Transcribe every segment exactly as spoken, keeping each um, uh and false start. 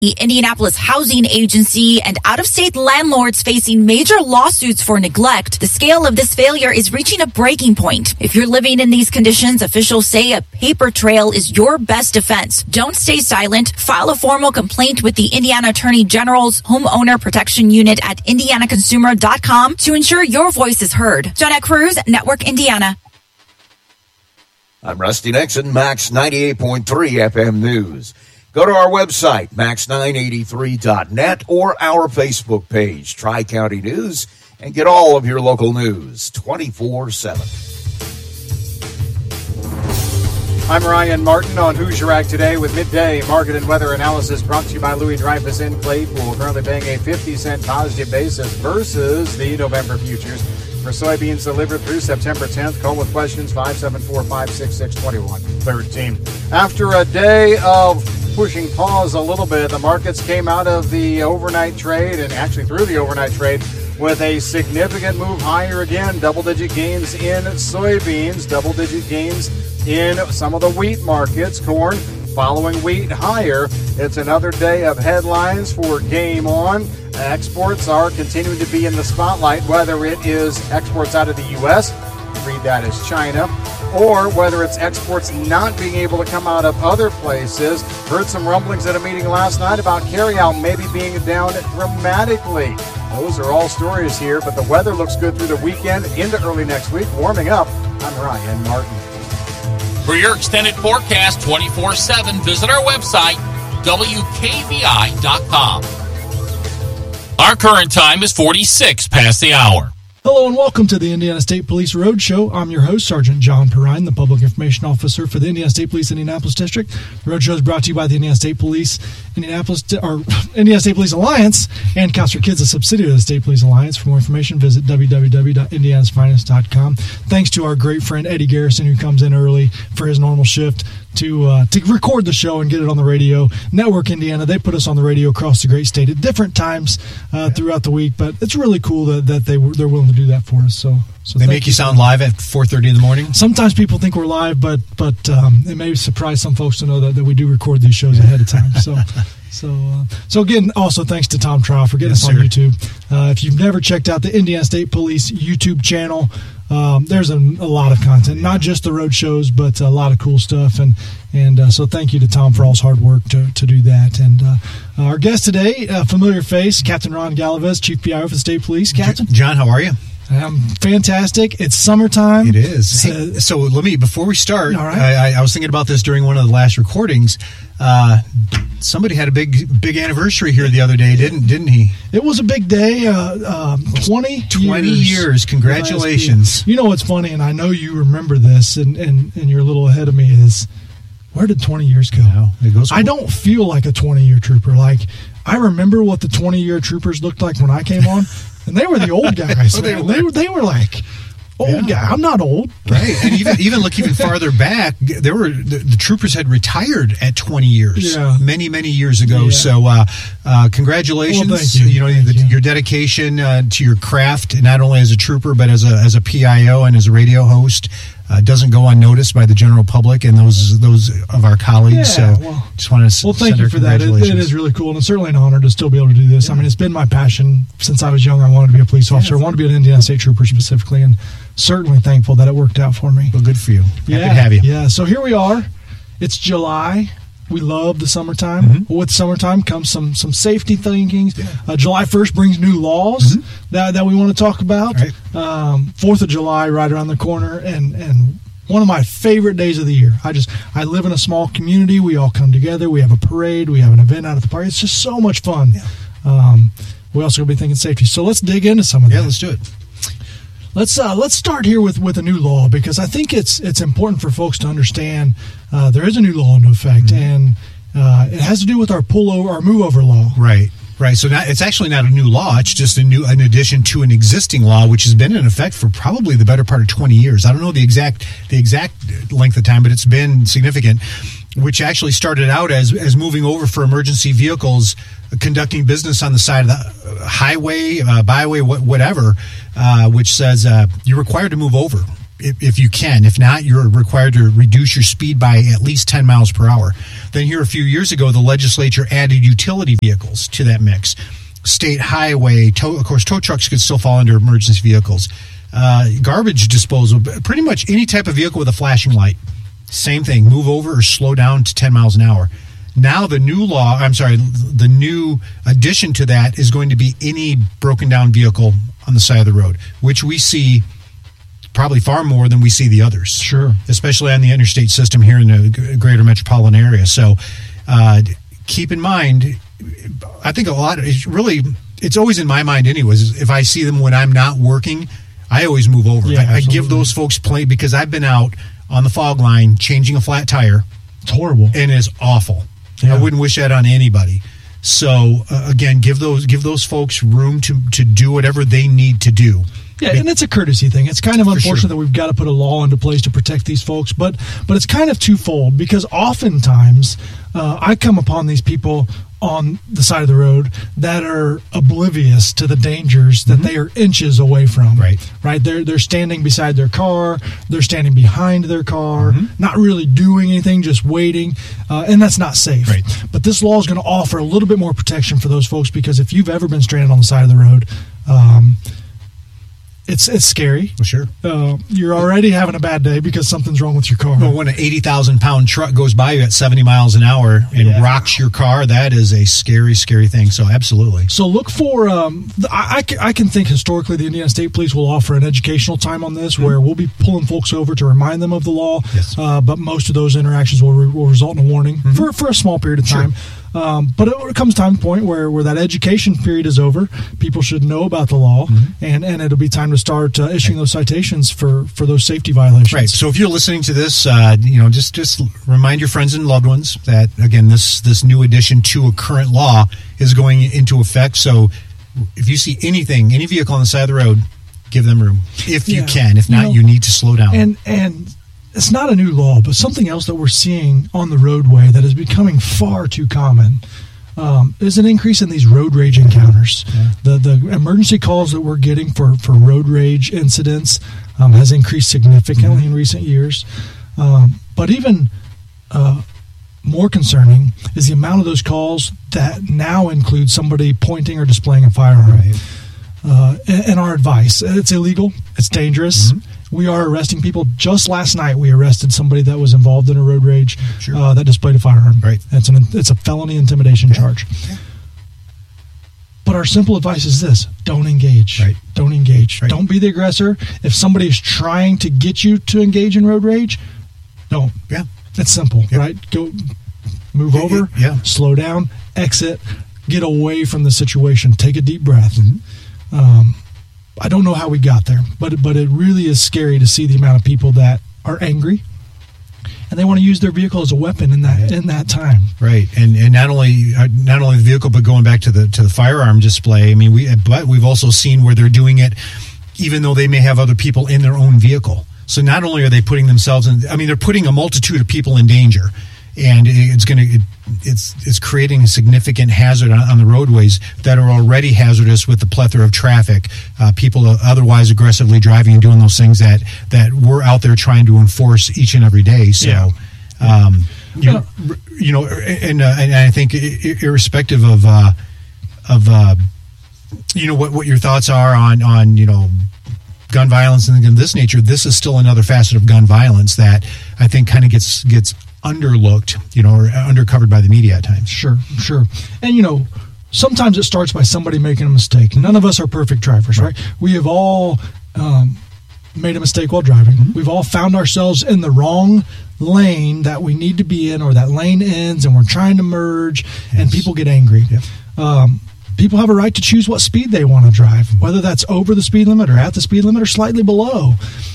The Indianapolis Housing Agency and out-of-state landlords facing major lawsuits for neglect. The scale of this failure is reaching a breaking point. If you're living in these conditions, officials say a paper trail is your best defense. Don't stay silent. File a formal complaint with the Indiana Attorney General's Homeowner Protection Unit at indiana consumer dot com to ensure your voice is heard. Jonette Cruz, Network Indiana. I'm Rusty Nixon, Max ninety-eight point three F M News. Go to our website, max nine eighty-three dot net, or our Facebook page, Tri-County News, and get all of your local news twenty-four seven. I'm Ryan Martin on Hoosier Rack today with midday market and weather analysis brought to you by Louis Dreyfus in Claypool, currently paying a fifty cent positive basis versus the November futures. For soybeans delivered through September tenth, call with questions five seven four, five six six, two one one three. After a day of pushing pause a little bit, the markets came out of the overnight trade and actually through the overnight trade with a significant move higher again. Double-digit gains in soybeans, double-digit gains in some of the wheat markets. Corn following wheat higher. It's another day of headlines for Game On. Exports are continuing to be in the spotlight, whether it is exports out of the U S, read that as China, or whether it's exports not being able to come out of other places. Heard some rumblings at a meeting last night about carryout maybe being down dramatically. Those are all stories here, but the weather looks good through the weekend into early next week. Warming up, I'm Ryan Martin. For your extended forecast twenty-four seven, visit our website, W K V I dot com. Our current time is forty-six past the hour. Hello and welcome to the Indiana State Police Roadshow. I'm your host, Sergeant John Perrine, the Public Information Officer for the Indiana State Police Indianapolis District. The Roadshow is brought to you by the Indiana State Police Indianapolis or Indiana State Police Alliance and Counselor Kids, a subsidiary of the State Police Alliance. For more information, visit w w w dot indiana's finest dot com. Thanks to our great friend Eddie Garrison, who comes in early for his normal shift to uh, to record the show and get it on the radio. Network Indiana, they put us on the radio across the great state at different times uh, throughout the week, but it's really cool that, that they were, they're willing to do that for us. So, so they make you sound live at four thirty in the morning? Sometimes people think we're live, but but um, it may surprise some folks to know that, that we do record these shows ahead of time. So so uh, so again, also thanks to Tom Trial for getting yes, us on sir. YouTube. Uh, if you've never checked out the Indiana State Police YouTube channel, Um, there's a, a lot of content, not just the road shows, but a lot of cool stuff. And and uh, so thank you to Tom for all his hard work to, to do that. And uh, our guest today, a familiar face, Captain Ron Galvez, Chief P I O for the State Police. Captain? John, how are you? I'm fantastic. It's summertime. It is. Hey, so let me, before we start, all right. I, I was thinking about this during one of the last recordings. Uh, somebody had a big big anniversary here the other day, didn't didn't he? It was a big day. Uh, um, twenty twenty years. years. Congratulations. You know what's funny, and I know you remember this, and, and, and you're a little ahead of me, is where did twenty years go? No, it goes I don't feel like a twenty-year trooper. Like, I remember what the twenty-year troopers looked like when I came on. And they were the old guys. Oh, they, were. they were they were like old yeah. guy. I'm not old, right? And even even look even farther back, there were the, the troopers had retired at twenty years, yeah. many many years ago. Yeah. So, uh, uh, congratulations! Well, thank you. you know the, you. your dedication uh, to your craft, not only as a trooper but as a as a P I O and as a radio host. Uh, doesn't go unnoticed by the general public and those those of our colleagues. Yeah, so well, just want to well, thank you for that. It, it is really cool, and it's certainly an honor to still be able to do this. Yeah. I mean, it's been my passion since I was young. I wanted to be a police officer. Yeah, I wanted to be an Indiana State Trooper specifically, and certainly thankful that it worked out for me. Well, good for you. Happy yeah, to have you. Yeah. So here we are. It's July. We love the summertime. Mm-hmm. With summertime comes some some safety thinkings. Yeah. Uh, July first brings new laws mm-hmm. that that we want to talk about. Right. Um, Fourth of July right around the corner, and and. One of my favorite days of the year. I just I live in a small community. We all come together. We have a parade. We have an event out at the park. It's just so much fun. Yeah. Um, we also going to be thinking safety. So let's dig into some of that. Yeah, let's do it. Let's uh, let's start here with, with a new law, because I think it's it's important for folks to understand uh, there is a new law into effect, mm-hmm. and uh, it has to do with our pullover, our move over law. Right. Right, so now it's actually not a new law. It's just a new, an addition to an existing law, which has been in effect for probably the better part of twenty years. I don't know the exact the exact length of time, but it's been significant. Which actually started out as as moving over for emergency vehicles conducting business on the side of the highway, uh, byway, whatever, uh, which says uh, you're required to move over. if, if you can. If not, you're required to reduce your speed by at least ten miles per hour. Then here a few years ago, the legislature added utility vehicles to that mix. State highway, tow, of course, tow trucks could still fall under emergency vehicles. Uh, garbage disposal, pretty much any type of vehicle with a flashing light. Same thing, move over or slow down to ten miles an hour. Now the new law, I'm sorry, the new addition to that is going to be any broken down vehicle on the side of the road, which we see probably far more than we see the others. Sure. Especially on the interstate system here in the greater metropolitan area. So uh, keep in mind, I think a lot, it's really, it's always in my mind anyways, if I see them when I'm not working, I always move over. Yeah, I, I give those folks play because I've been out on the fog line changing a flat tire. It's horrible. And it's awful. Yeah. I wouldn't wish that on anybody. So uh, again, give those give those folks room to, to do whatever they need to do. Yeah, and it's a courtesy thing. It's kind of unfortunate sure. that we've got to put a law into place to protect these folks, but but it's kind of twofold because oftentimes uh, I come upon these people on the side of the road that are oblivious to the dangers that mm-hmm. they are inches away from. Right, right. They're they're standing beside their car. They're standing behind their car, mm-hmm. not really doing anything, just waiting, uh, and that's not safe. Right. But this law is going to offer a little bit more protection for those folks because if you've ever been stranded on the side of the road. Um, It's it's scary. Well, sure. Uh, you're already having a bad day because something's wrong with your car. Well, when an eighty thousand pound truck goes by you at seventy miles an hour and yeah. rocks your car, that is a scary, scary thing. So absolutely. So look for, um, I, I, I can think historically the Indiana State Police will offer an educational time on this mm-hmm. where we'll be pulling folks over to remind them of the law. Yes. Uh, but most of those interactions will, re- will result in a warning mm-hmm. for, for a small period of time. Sure. Um, but it comes time point where, where that education period is over. People should know about the law, mm-hmm. and, and it'll be time to start uh, issuing those citations for, for those safety violations. Right. So if you're listening to this, uh, you know, just just remind your friends and loved ones that again, this this new addition to a current law is going into effect. So if you see anything, any vehicle on the side of the road, give them room if yeah. you can. If not, you, know, you need to slow down. And and. It's not a new law, but something else that we're seeing on the roadway that is becoming far too common um, is an increase in these road rage encounters. Yeah. The the emergency calls that we're getting for, for road rage incidents um, has increased significantly mm-hmm. in recent years. Um, but even uh, more concerning is the amount of those calls that now include somebody pointing or displaying a firearm. Right. Uh, and, and our advice, it's illegal, it's dangerous. Mm-hmm. We are arresting people. Just last night, we arrested somebody that was involved in a road rage sure. uh, that displayed a firearm. Right. It's an it's a felony intimidation yeah. charge. Yeah. But our simple advice is this: don't engage. Right. Don't engage. Right. Don't be the aggressor. If somebody is trying to get you to engage in road rage, don't. Yeah. It's simple, yep. right? Go, move yeah, over. Yeah. Slow down. Exit. Get away from the situation. Take a deep breath. Mm-hmm. Um, I don't know how we got there, but but it really is scary to see the amount of people that are angry and they want to use their vehicle as a weapon in that in that time. Right, and and not only uh, not only the vehicle, but going back to the to the firearm display. I mean, we but we've also seen where they're doing it, even though they may have other people in their own vehicle. So not only are they putting themselves in, I mean, they're putting a multitude of people in danger, and it's going to it, it's it's creating a significant hazard on, on the roadways that are already hazardous with the plethora of traffic. Uh, people are otherwise aggressively driving and doing those things that that we're out there trying to enforce each and every day. So, yeah. um, you know, you know, and uh, and I think irrespective of uh, of uh, you know what what your thoughts are on on you know. gun violence and of this nature, this is still another facet of gun violence that I think kind of gets gets underlooked, you know, or undercovered by the media at times. Sure, sure. And, you know, sometimes it starts by somebody making a mistake. None of us are perfect drivers, right? right? We have all um, made a mistake while driving. Mm-hmm. We've all found ourselves in the wrong lane that we need to be in, or that lane ends and we're trying to merge, yes. and people get angry. Yep. Um, people have a right to choose what speed they want to drive, whether that's over the speed limit or at the speed limit or slightly below.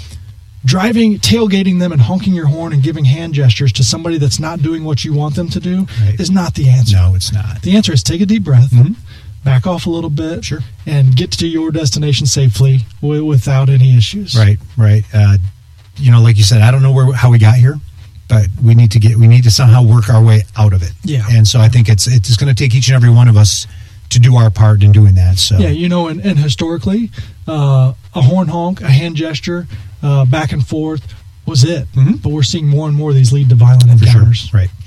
Driving, tailgating them and honking your horn and giving hand gestures to somebody that's not doing what you want them to do right. is not the answer. No, it's not. The answer is take a deep breath, mm-hmm. back off a little bit, sure. and get to your destination safely w- without any issues. Right, right. Uh, you know, like you said, I don't know where how we got here, but we need to get we need to somehow work our way out of it. Yeah. And so I think it's it's going to take each and every one of us to do our part in doing that. So yeah, you know, and, and historically, uh, a horn honk, a hand gesture, uh, back and forth was it. Mm-hmm. But we're seeing more and more of these lead to violent For encounters. sure. Right.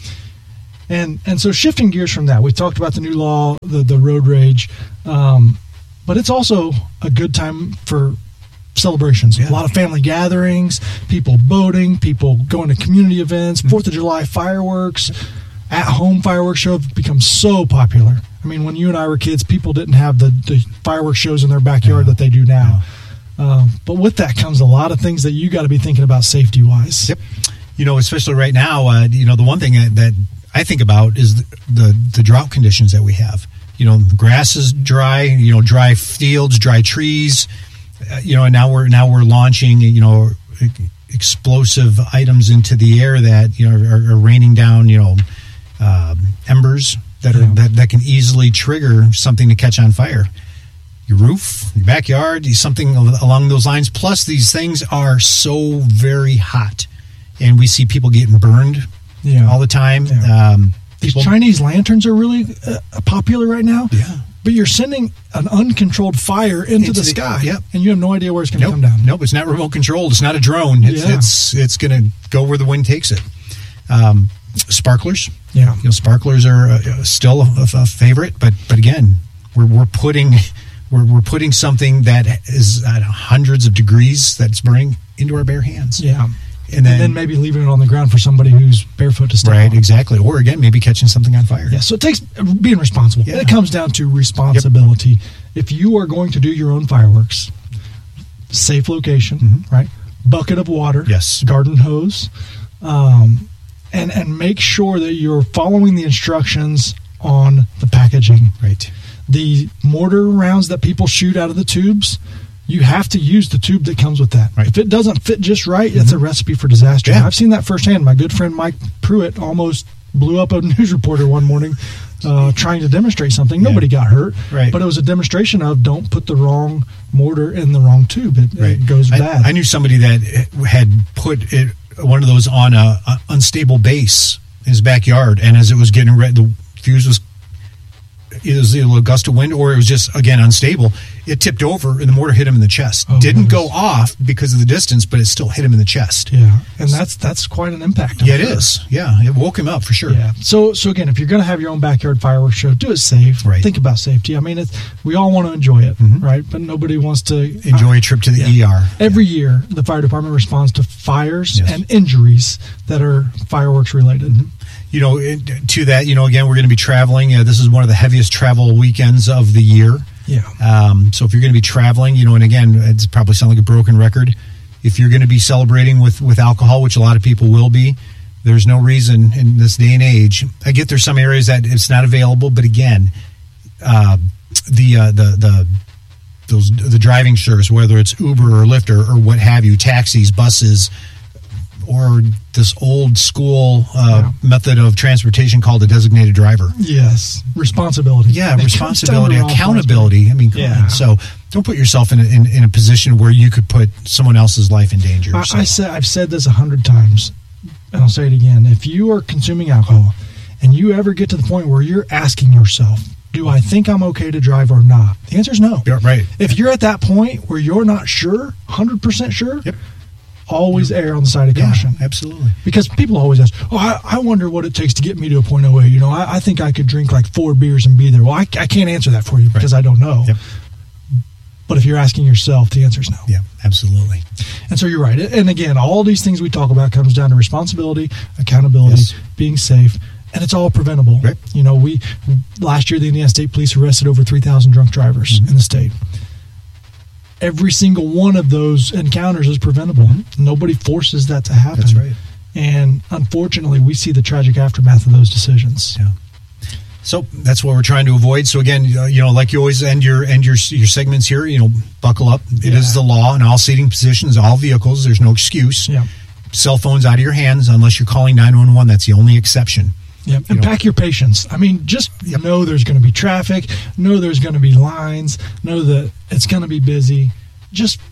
And and so shifting gears from that, we talked about the new law, the, the road rage, um, but it's also a good time for celebrations. Yeah. A lot of family gatherings, people boating, people going to community events, Mm-hmm. Fourth of July fireworks, at-home fireworks show have become so popular. I mean, when you and I were kids, people didn't have the, the fireworks shows in their backyard No. that they do now. Um, but with that comes a lot of things that you got to be thinking about safety-wise. Yep. You know, especially right now, uh, you know, the one thing that, that I think about is the, the the drought conditions that we have. You know, the grass is dry. You know, dry fields, dry trees. Uh, you know, and now we're now we're launching. You know, explosive items into the air that you know are, are raining down. You know, uh, embers that are Yeah. that, that can easily trigger something to catch on fire. Your roof, your backyard, something along those lines. Plus, these things are so very hot, and we see people getting burned Yeah. all the time. Yeah. Um, These people- Chinese lanterns are really uh, popular right now. Yeah. But you're sending an uncontrolled fire into, Into the, the- sky, yep. and you have no idea where it's going to Nope, come down. nope, it's not remote controlled. It's not a drone. It's Yeah. it's, it's going to go where the wind takes it. Um, sparklers, Yeah. you know, sparklers are uh, still a, a favorite, but but again, we're we're putting we're we're putting something that is at hundreds of degrees that's burning into our bare hands. Yeah. and then, And then maybe leaving it on the ground for somebody who's barefoot to step right, on. exactly, or again, maybe catching something on fire. Yeah, so it takes being responsible. Yeah. And it comes down to responsibility. If you are going to do your own fireworks, safe location, Mhm. right? Bucket of water, Yes. garden hose, um, and and make sure that you're following the instructions on the packaging. Right. The mortar rounds that people shoot out of the tubes, you have to use the tube that comes with that. Right. If it doesn't fit just right, it's a recipe for disaster. Yeah. I've seen that firsthand. My good friend Mike Pruitt almost blew up a news reporter one morning uh, trying to demonstrate something. Yeah. Nobody got hurt, Right. but it was a demonstration of don't put the wrong mortar in the wrong tube. It, Right. it goes I, bad. I knew somebody that had put it, one of those on a, a unstable base in his backyard, and as it was getting ready, the fuse was either was either a gust of wind or it was just again unstable. It tipped over and the mortar hit him in the chest. Oh, Didn't goodness. go off because of the distance, but it still hit him in the chest. Yeah, and that's that's quite an impact. Yeah, it is. Yeah, it woke him up for sure. Yeah. So so again, if you're going to have your own backyard fireworks show, do it safe. Right. Think about safety. I mean, it's, we all want to enjoy it, Mhm. right? But nobody wants to Enjoy a trip to the E R. Every year, the fire department responds to fires Yes. and injuries that are fireworks related. You know, it, to that, you know, again, we're going to be traveling. Uh, this is one of the heaviest travel weekends of the year. Yeah. Um, so if you're going to be traveling, you know, and again, it's probably sound like a broken record. If you're going to be celebrating with, with alcohol, which a lot of people will be, there's no reason in this day and age. I get there's some areas that it's not available, but again, uh, the uh, the the those the driving service, whether it's Uber or Lyft or, or what have you, taxis, buses, or this old school uh, method of transportation called a designated driver. Yes. Responsibility. Yeah, It comes responsibility, down to accountability. I mean, come Yeah. on. So don't put yourself in a, in, in a position where you could put someone else's life in danger. I, So- I said I've said this a hundred times, and I'll say it again. If you are consuming alcohol, and you ever get to the point where you're asking yourself, "Do I think I'm okay to drive or not?" The answer is no. Yeah, right. If you're at that point where you're not sure, hundred percent sure, Yep. always err on the side of Yeah, caution. absolutely. Because people always ask, "Oh, I, I wonder what it takes to get me to a point oh eight. You know, I, I think I could drink like four beers and be there." Well, I, I can't answer that for you because I don't know. Yep. But if you're asking yourself, the answer is no. Yeah, absolutely. And so you're right. And again, all these things we talk about comes down to responsibility, accountability, Yes. being safe, and it's all preventable. Right. You know, we last year the Indiana State Police arrested over three thousand drunk drivers Mm-hmm. in the state. Every single one of those encounters is preventable. Nobody forces that to happen. That's right. And unfortunately, we see the tragic aftermath of those decisions. Yeah. So that's what we're trying to avoid. So again, uh, you know, like you always end your end your your segments here. You know, buckle up. It is Yeah. the law in all seating positions, all vehicles. There's no excuse. Yeah. Cell phones out of your hands unless you're calling nine one one. That's the only exception. Yeah, and know. pack your patience. I mean, just know there's going to be traffic, know there's going to be lines, know that it's going to be busy. Just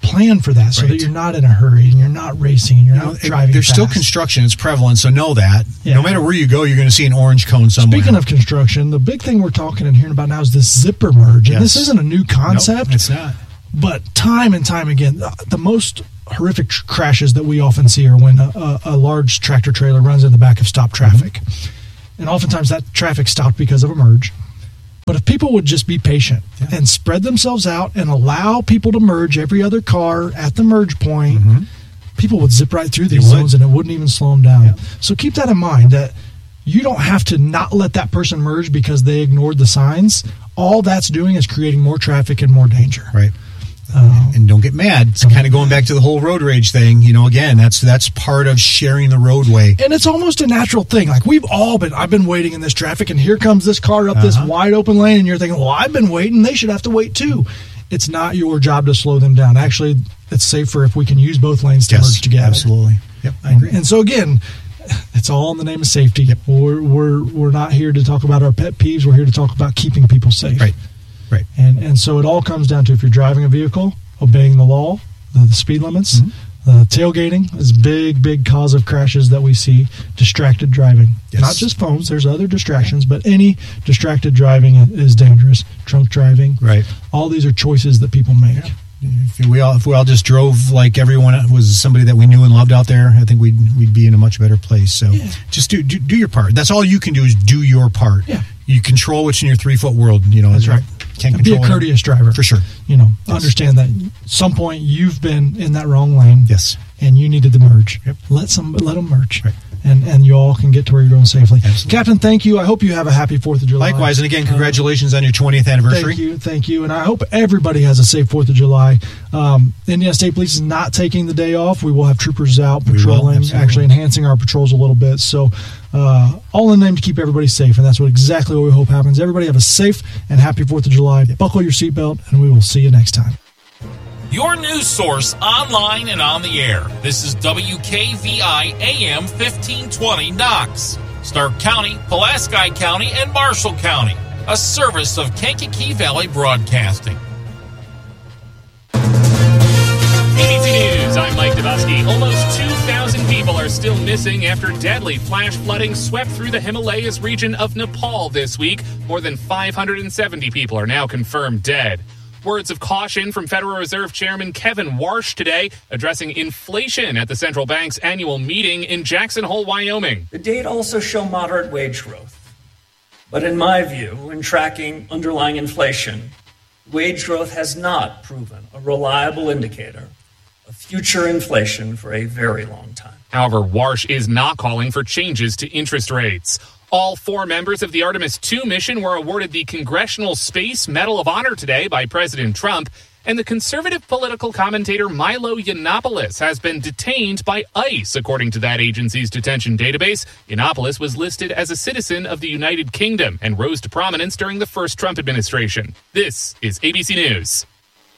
plan for that so Right. that you're not in a hurry and you're not racing and you're You know, not it- driving there's fast. still construction. It's prevalent, so know that. Yeah. No matter where you go, you're going to see an orange cone somewhere. Speaking of construction, the big thing we're talking and hearing about now is this zipper merge. And Yes. this isn't a new concept. Nope, it's not. But time and time again, the- the most horrific tr- crashes that we often see are when a, a, a large tractor trailer runs in the back of stopped traffic. Mm-hmm. And oftentimes that traffic stopped because of a merge. But if people would just be patient Yeah. and spread themselves out and allow people to merge every other car at the merge point, Mm-hmm. people would zip right through these They would. zones and it wouldn't even slow them down. Yeah. So keep that in mind, that you don't have to not let that person merge because they ignored the signs. All that's doing is creating more traffic and more danger. Right. Uh, And don't get mad. It's kind of going back to the whole road rage thing. You know, again, that's that's part of sharing the roadway. And it's almost a natural thing. Like we've all been, I've been waiting in this traffic, and here comes this car up this Uh-huh. wide open lane, and you're thinking, well, I've been waiting. They should have to wait too. It's not your job to slow them down. Actually, it's safer if we can use both lanes to merge together. Absolutely. Yep, I agree. And so again, it's all in the name of safety. Yep. We're we're we're not here to talk about our pet peeves. We're here to talk about keeping people safe. Right. Right. And and so it all comes down to, if you're driving a vehicle, obeying the law, the, the speed limits. Mm-hmm. Uh, tailgating is a big, big cause of crashes that we see. Distracted driving. Yes. Not just phones. There's other distractions, but any distracted driving is dangerous. Drunk driving. Right. All these are choices that people make. If we all if we all just drove like everyone was somebody that we knew and loved out there, I think we'd we'd be in a much better place. So Yeah. just do, do do your part. That's all you can do is do your part. Yeah. You control what's in your three foot world. You know, That's right. Can't And be a control it. courteous driver. For sure. You know, Yes. understand that at some point you've been in that wrong lane. Yes. And you needed to merge. Yep. Let some let them merge. Right. And and you all can get to where you're going safely. Absolutely. Captain, thank you. I hope you have a happy fourth of July. Likewise, and again, Uh, congratulations on your twentieth anniversary. Thank you, thank you, and I hope everybody has a safe Fourth of July. Um, Indiana State Police is not taking the day off. We will have troopers out We will, patrolling, absolutely. actually enhancing our patrols a little bit. So, uh, all in the name to keep everybody safe, and that's what exactly what we hope happens. Everybody have a safe and happy Fourth of July. Buckle your seatbelt, and we will see you next time. Your news source online and on the air. This is W K V I A M fifteen twenty Knox, Stark County, Pulaski County, and Marshall County. A service of Kankakee Valley Broadcasting. A B C News, I'm Mike Dabowski. Almost two thousand people are still missing after deadly flash flooding swept through the Himalayas region of Nepal this week. More than five hundred seventy people are now confirmed dead. Words of caution from Federal Reserve Chairman Kevin Warsh today, addressing inflation at the central bank's annual meeting in Jackson Hole, Wyoming. The data also show moderate wage growth. But in my view, in tracking underlying inflation, wage growth has not proven a reliable indicator of future inflation for a very long time. However, Warsh is not calling for changes to interest rates. All four members of the Artemis two mission were awarded the Congressional Space Medal of Honor today by President Trump, and the conservative political commentator Milo Yiannopoulos has been detained by ICE, according to that agency's detention database. Yiannopoulos was listed as a citizen of the United Kingdom and rose to prominence during the first Trump administration. This is A B C News.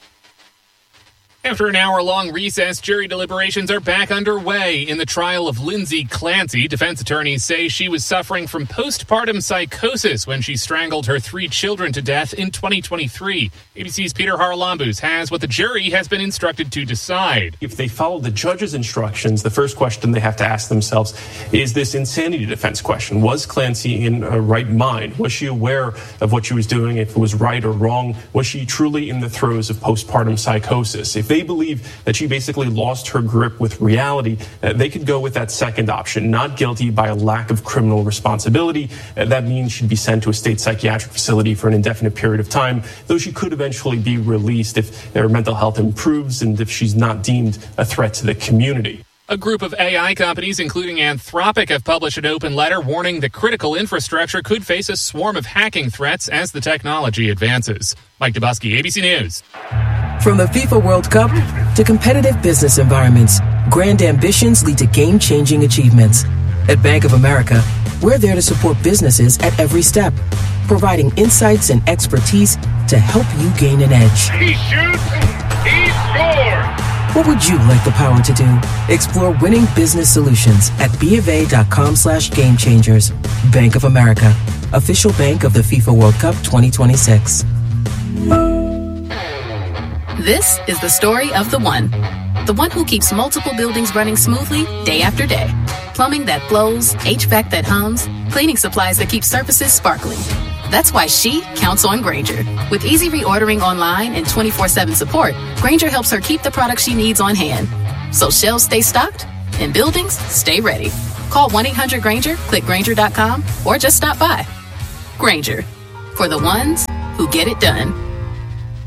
After an hour-long recess, jury deliberations are back underway in the trial of Lindsay Clancy. Defense attorneys say she was suffering from postpartum psychosis when she strangled her three children to death in twenty twenty-three. A B C's Peter Haralambous has what the jury has been instructed to decide. If they follow the judge's instructions, the first question they have to ask themselves is this insanity defense question. Was Clancy in a right mind? Was she aware of what she was doing, if it was right or wrong? Was she truly in the throes of postpartum psychosis? If they believe that she basically lost her grip with reality, uh, they could go with that second option, not guilty by a lack of criminal responsibility. Uh, that means she'd be sent to a state psychiatric facility for an indefinite period of time, though she could eventually be released if her mental health improves and if she's not deemed a threat to the community. A group of A I companies, including Anthropic, have published an open letter warning that critical infrastructure could face a swarm of hacking threats as the technology advances. Mike Dabowski, A B C News. From the FIFA World Cup to competitive business environments, grand ambitions lead to game-changing achievements. At Bank of America, we're there to support businesses at every step, providing insights and expertise to help you gain an edge. He shoots, he scores! What would you like the power to do? Explore winning business solutions at BofA.com slash game changers. Bank of America, official bank of the FIFA World Cup twenty twenty-six. This is the story of the one. The one who keeps multiple buildings running smoothly day after day. Plumbing that flows, H V A C that hums, cleaning supplies that keep surfaces sparkling. That's why she counts on Grainger. With easy reordering online and twenty-four seven support, Grainger helps her keep the products she needs on hand. So shelves stay stocked and buildings stay ready. Call one eight hundred Grainger, click Grainger dot com, or just stop by. Grainger, for the ones who get it done.